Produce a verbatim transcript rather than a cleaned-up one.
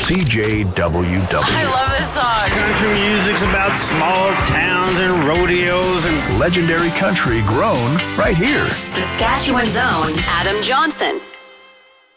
C J W W. I love this song. Country music's about small towns and rodeos and legendary country grown right here. Saskatchewan's own Adam Johnson.